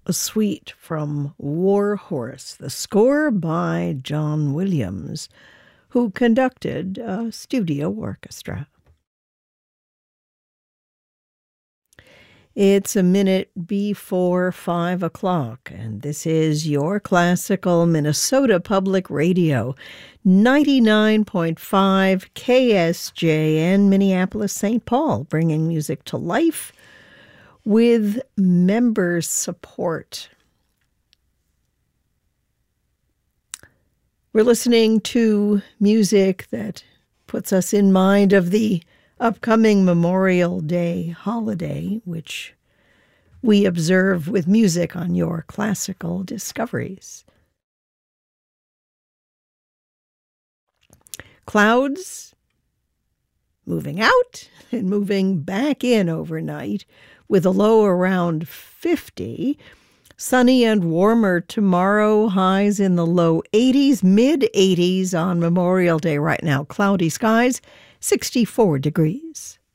a suite from War Horse, the score by John Williams, who conducted a studio orchestra. It's a minute before 5 o'clock, and this is your classical Minnesota Public Radio, 99.5 KSJN, Minneapolis, St. Paul, bringing music to life with member support. We're listening to music that puts us in mind of the upcoming Memorial Day holiday, which we observe with music on your classical discoveries. Clouds moving out and moving back in overnight with a low around 50. Sunny and warmer tomorrow, highs in the low 80s, mid 80s on Memorial Day right now. Cloudy skies, 64 degrees.